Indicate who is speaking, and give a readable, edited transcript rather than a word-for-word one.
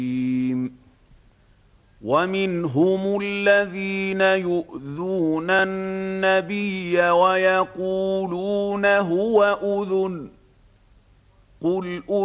Speaker 1: ومنهم الذين يؤذون النبي ويقولون هو أذن قل